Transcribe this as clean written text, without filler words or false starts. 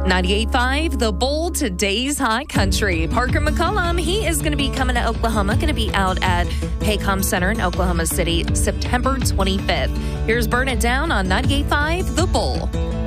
98.5, The Bull, today's hot country. Parker McCollum, he is going to be coming to Oklahoma, going to be out at Paycom Center in Oklahoma City, September 25th. Here's Burn It Down on 98.5, The Bull.